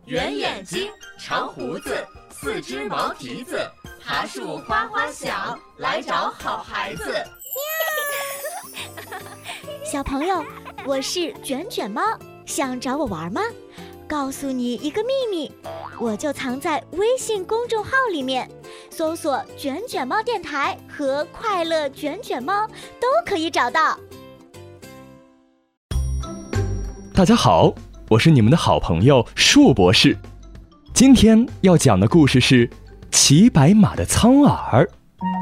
圆眼睛，长胡子，四只毛蹄子，爬树花花小，来找好孩子。 小朋友，我是卷卷猫，想找我玩吗？告诉你一个秘密，我就藏在微信公众号里面，搜索卷卷猫电台和快乐卷卷猫都可以找到。 大家好，我是你们的好朋友树博士。今天要讲的故事是骑白马的苍耳。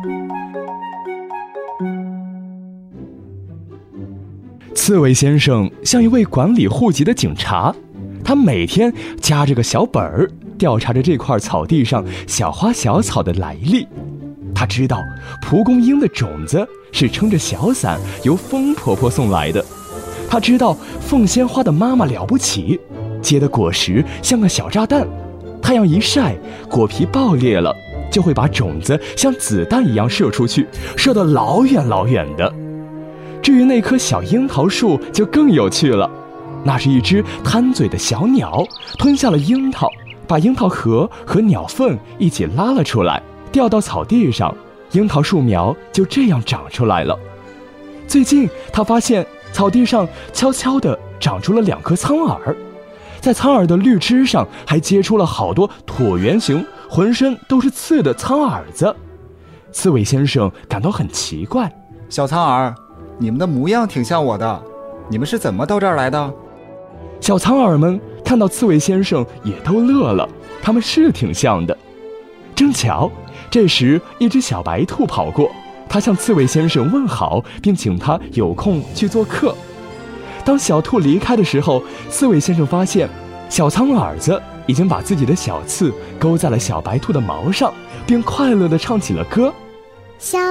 刺猬先生像一位管理户籍的警察，他每天夹着个小本儿，调查着这块草地上小花小草的来历。他知道蒲公英的种子是撑着小伞由风婆婆送来的，他知道凤仙花的妈妈了不起，结的果实像个小炸弹，太阳一晒，果皮爆裂了，就会把种子像子弹一样射出去，射得老远老远的。至于那棵小樱桃树就更有趣了，那是一只贪嘴的小鸟，吞下了樱桃，把樱桃核和鸟粪一起拉了出来，掉到草地上，樱桃树苗就这样长出来了。最近他发现草地上悄悄地长出了2颗苍耳，在苍耳的绿枝上还结出了好多椭圆形、浑身都是刺的苍耳子。刺猬先生感到很奇怪， 小苍耳，你们的模样挺像我的，你们是怎么到这儿来的？ 小苍耳们看到刺猬先生也都乐了，他们是挺像的。正巧这时一只小白兔跑过，他向刺猬先生问好，并请他有空去做客。当小兔离开的时候，刺猬先生发现小苍耳子已经把自己的小刺勾在了小白兔的毛上，并快乐地唱起了歌。 小